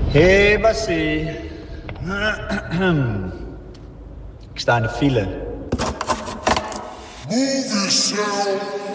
Hey, Bassie. Ik sta in de file. Move yourself.